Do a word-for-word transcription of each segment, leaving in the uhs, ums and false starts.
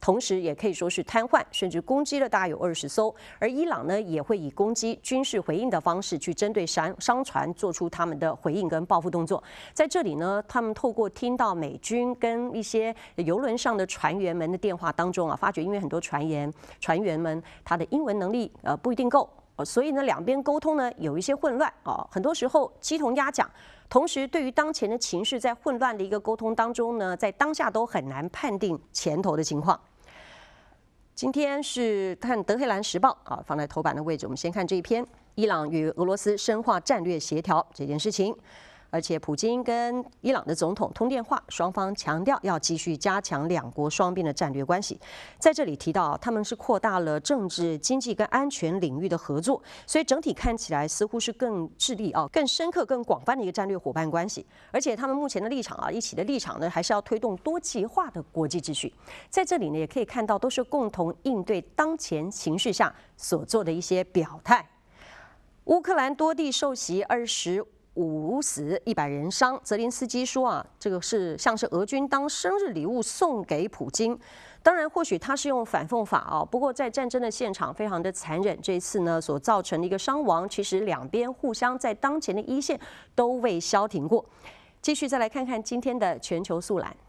同时也可以说是瘫痪，甚至攻击了大概有二十艘。而伊朗呢，也会以攻击军事回应的方式去针对商商船做出他们的回应跟报复动作。在这里呢，他们透过听到美军跟一些游轮上的船员们的电话当中啊，发觉因为很多船员船员们他的英文能力呃不一定够。所以呢，两边沟通呢有一些混乱啊，很多时候鸡同鸭讲。同时，对于当前的情势，在混乱的一个沟通当中呢，在当下都很难判定前头的情况。今天是看德黑兰时报啊，放在头版的位置。我们先看这一篇：伊朗与俄罗斯深化战略协调这件事情。而且，普京跟伊朗的总统通电话，双方强调要继续加强两国双边的战略关系。在这里提到，他们是扩大了政治、经济跟安全领域的合作，所以整体看起来似乎是更致力啊、更深刻、更广泛的一个战略伙伴关系。而且，他们目前的立场啊，一起的立场呢，还是要推动多极化的国际秩序。在这里呢，也可以看到，都是共同应对当前形势下所做的一些表态。乌克兰多地受袭，二十。五死一百人伤，泽连斯基说啊，这个是像是俄军当生日礼物送给普京。当然，或许他是用反讽法啊，不过在战争的现场非常的残忍。这一次呢，所造成的一个伤亡，其实两边互相在当前的一线都未消停过。继续再来看看今天的全球速览。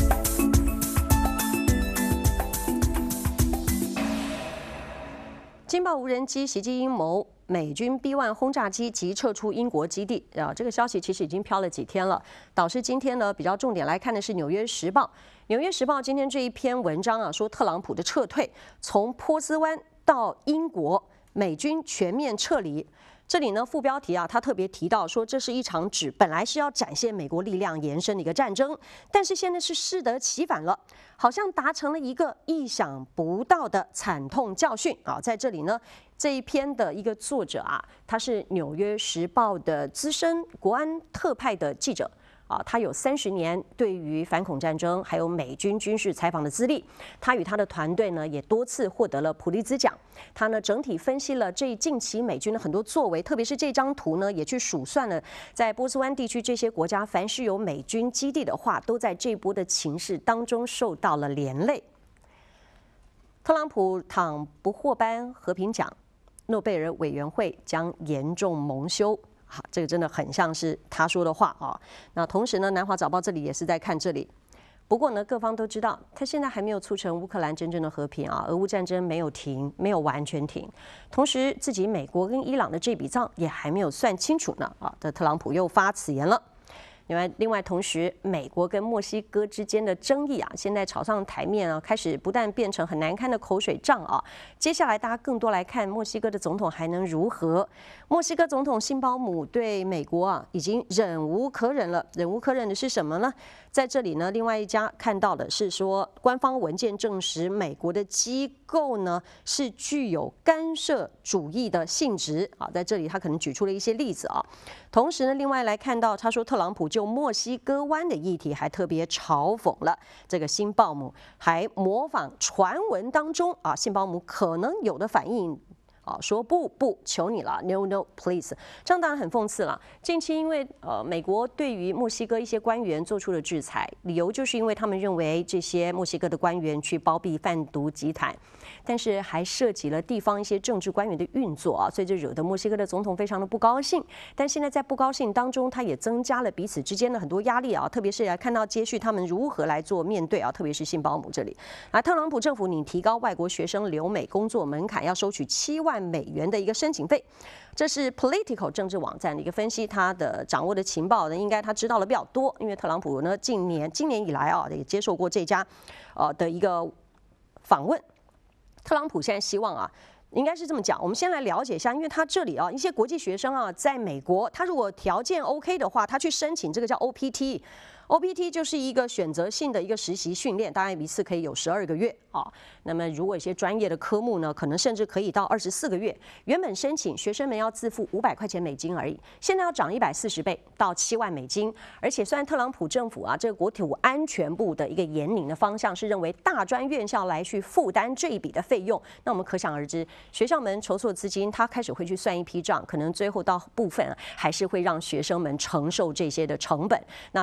惊爆无人机袭击阴谋，美军 B 一 轰炸机即撤出英国基地啊！这个消息其实已经飘了几天了。导致今天呢，比较重点来看的是《纽约时报》。《纽约时报》今天这一篇文章啊，说特朗普的撤退从波斯湾到英国，美军全面撤离。这里呢，副标题啊，他特别提到说，这是一场指本来是要展现美国力量延伸的一个战争，但是现在是适得其反了，好像达成了一个意想不到的惨痛教训啊！在这里呢，这一篇的一个作者啊，他是《纽约时报》的资深国安特派的记者。啊，他有三十年对于反恐战争还有美军军事采访的资历，他与他的团队呢也多次获得了普利兹奖。他呢整体分析了这近期美军的很多作为，特别是这张图呢也去数算了在波斯湾地区这些国家，凡是有美军基地的话，都在这波的情势当中受到了连累。特朗普倘不获颁和平奖，诺贝尔委员会将严重蒙羞。好，这个真的很像是他说的话啊。那同时呢，南华早报这里也是在看这里。不过呢，各方都知道，他现在还没有促成乌克兰真正的和平啊，俄乌战争没有停，没有完全停。同时，自己美国跟伊朗的这笔账也还没有算清楚呢啊。这特朗普又发此言了。另外，另外同时，美国跟墨西哥之间的争议啊，现在炒上台面啊，开始不但变成很难堪的口水仗啊。接下来，大家更多来看墨西哥的总统还能如何？墨西哥总统辛鲍姆对美国啊，已经忍无可忍了。忍无可忍的是什么呢？在这里呢，另外一家看到的是说，官方文件证实，美国的机构呢是具有干涉主义的性质啊。在这里，他可能举出了一些例子啊。同时呢，另外来看到，他说特朗普就墨西哥湾的议题还特别嘲讽了这个辛鲍姆，还模仿传闻当中啊，辛鲍姆可能有的反应。啊，说不不，求你了 ，no no please， 这样当然很讽刺了。近期因为呃，美国对于墨西哥一些官员做出了制裁，理由就是因为他们认为这些墨西哥的官员去包庇贩毒集团，但是还涉及了地方一些政治官员的运作啊，所以这惹得墨西哥的总统非常的不高兴。但现在在不高兴当中，他也增加了彼此之间的很多压力啊，特别是来看到接续他们如何来做面对啊，特别是辛鲍姆这里啊，特朗普政府拟提高外国学生留美工作门槛，要收取七万美元的一个申请费，这是 Political 政治网站的一个分析，他的掌握的情报呢，应该他知道的比较多，因为特朗普呢近年今年以来啊，也接受过这家呃的一个访问。特朗普现在希望啊，应该是这么讲，我们先来了解一下，因为他这里啊，一些国际学生啊，在美国，他如果条件 OK 的话，他去申请这个叫 O P T。O P T 就是一个选择性的一个实习训练，大概一次可以有十二个月啊。那么如果一些专业的科目呢，可能甚至可以到二十四个月。原本申请学生们要自付五百块钱美金而已，现在要涨一百四十倍到七万美金。而且虽然特朗普政府啊，这个国土安全部的一个严领的方向是认为大专院校来去负担这一笔的费用，那我们可想而知，学校们筹措资金，他开始会去算一批账，可能最后到部分还是会让学生们承受这些的成本。那这个部分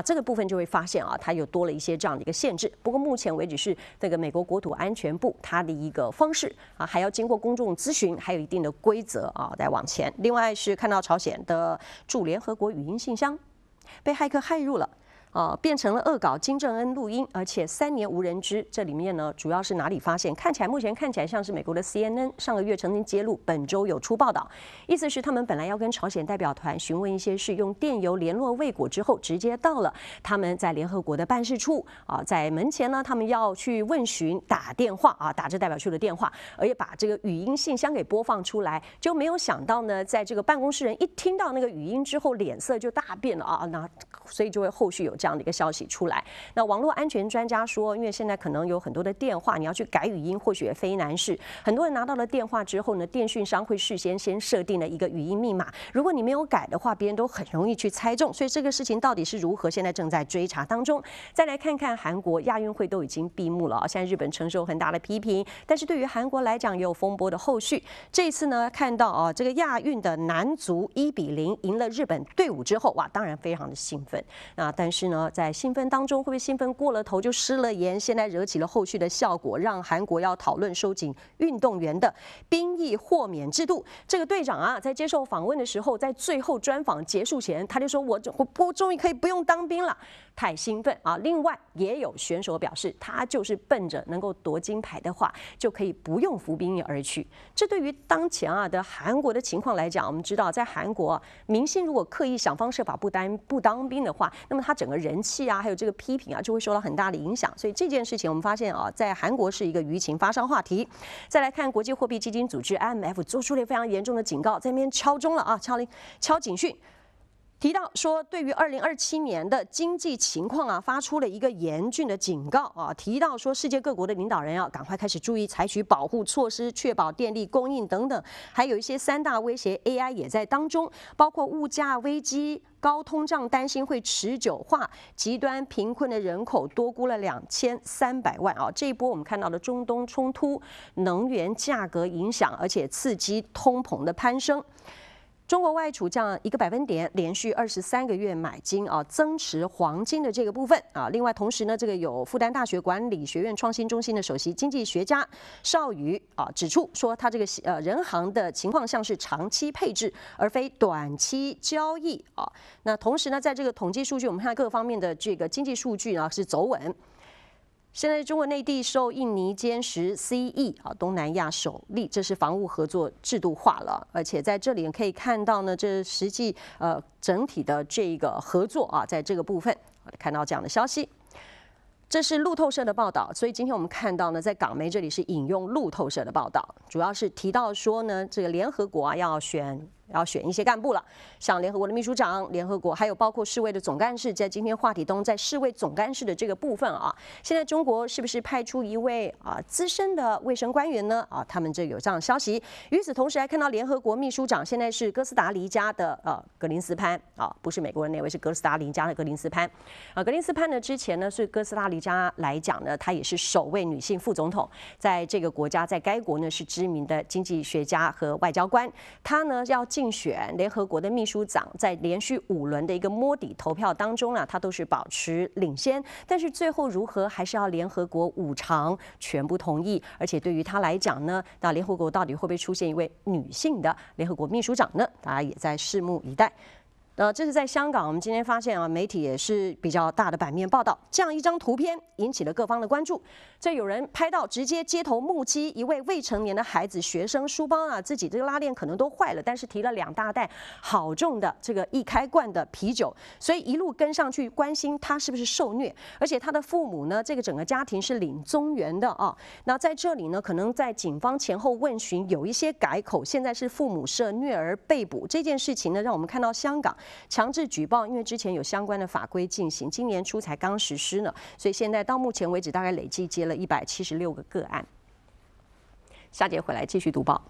就会发现啊，它又多了一些这样的一个限制。不过目前为止是这个美国国土安全部它的一个方式啊，还要经过公众咨询，还有一定的规则啊，再往前。另外是看到朝鲜的驻联合国语音信箱被骇客骇入了。啊，变成了恶搞金正恩录音，而且三年无人知。这里面呢，主要是哪里发现？看起来目前看起来像是美国的 C N N 上个月曾经揭露，本周有出报道，意思是他们本来要跟朝鲜代表团询问一些事，用电邮联络未果之后，直接到了他们在联合国的办事处啊，在门前呢，他们要去问询，打电话啊，打这代表处的电话，而且把这个语音信箱给播放出来，就没有想到呢，在这个办公室人一听到那个语音之后，脸色就大变了啊，那所以就会后续有这样的一个消息出来。那网络安全专家说，因为现在可能有很多的电话，你要去改语音，或许也非难事。很多人拿到了电话之后呢，电讯商会事先先设定了一个语音密码，如果你没有改的话，别人都很容易去猜中。所以这个事情到底是如何，现在正在追查当中。再来看看韩国亚运会都已经闭幕了，现在日本承受很大的批评，但是对于韩国来讲也有风波的后续。这一次呢，看到啊，这个亚运的男足一比零赢了日本队伍之后，哇，当然非常的兴奋。那但是呢，在兴奋当中，会不会兴奋过了头就失了言？现在惹起了后续的效果，让韩国要讨论收紧运动员的兵役豁免制度。这个队长啊，在接受访问的时候，在最后专访结束前，他就说：“我我我终于可以不用当兵了。”太兴奋啊！另外也有选手表示，他就是奔着能够夺金牌的话，就可以不用服兵役而去。这对于当前啊的韩国的情况来讲，我们知道在韩国啊，明星如果刻意想方设法不当不当兵的话，那么他整个人气啊，还有这个批评啊，就会受到很大的影响。所以这件事情我们发现啊，在韩国是一个舆情发烧话题。再来看国际货币基金组织 I M F 做出了非常严重的警告，在那边敲钟了啊，敲铃敲警讯。提到说，对于二零二七年的经济情况啊，发出了一个严峻的警告啊。提到说，世界各国的领导人要赶快开始注意采取保护措施，确保电力供应等等。还有一些三大威胁 A I 也在当中，包括物价危机、高通胀担心会持久化，极端贫困的人口多估了两千三百万啊。这一波我们看到的中东冲突、能源价格影响，而且刺激通膨的攀升。中国外储降一个百分点，连续二十三个月买金啊，增持黄金的这个部分啊。另外，同时呢，这个有复旦大学管理学院创新中心的首席经济学家邵宇啊指出说，他这个呃人行的情况像是长期配置，而非短期交易啊。那同时呢，在这个统计数据，我们看各方面的这个经济数据呢是走稳。现在中国内地受印尼坚实 C E 啊，东南亚首例，这是防务合作制度化了，而且在这里可以看到呢，这实际呃整体的这个合作啊，在这个部分看到这样的消息。这是路透社的报道，所以今天我们看到呢，在港媒这里是引用路透社的报道，主要是提到说呢，这个联合国啊要选。要选一些干部了，像联合国的秘书长、联合国还有包括世卫的总干事，在今天话题中，在世卫总干事的这个部分啊，现在中国是不是派出一位啊资深的卫生官员呢？啊，他们这有这样的消息。与此同时，还看到联合国秘书长现在是哥斯达黎加的呃格林斯潘啊，不是美国人那位，是哥斯达黎加的格林斯潘啊。格林斯潘呢，之前呢是哥斯达黎加来讲呢，她也是首位女性副总统，在这个国家，在该国呢是知名的经济学家和外交官，她呢要进竞选联合国的秘书长，在连续五轮的一个摸底投票当中啊，他都是保持领先，但是最后如何还是要联合国五常全部同意，而且对于他来讲呢，那联合国到底会不会出现一位女性的联合国秘书长呢？大家也在拭目以待。呃，这是在香港，我们今天发现啊，媒体也是比较大的版面报道，这样一张图片引起了各方的关注。这有人拍到直接街头目击一位未成年的孩子学生书包啊，自己这个拉链可能都坏了，但是提了两大袋好重的这个易开罐的啤酒，所以一路跟上去关心他是不是受虐，而且他的父母呢，这个整个家庭是领宗援的啊。那在这里呢，可能在警方前后问询有一些改口，现在是父母涉虐儿被捕这件事情呢，让我们看到香港强制举报，因为之前有相关的法规进行，今年初才刚实施呢，所以现在到目前为止大概累计接了一百七十六个个案。下节回来继续读报。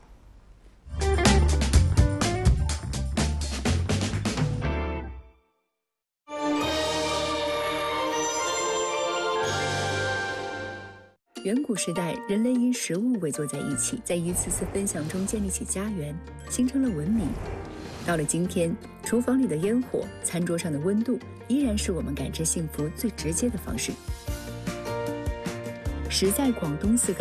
远古时代，人类因食物围坐在一起，在一次次分享中建立起家园，形成了文明。 到了今天，厨房里的烟火，餐桌上的温度，依然是我们感知幸福最直接的方式。时在广东四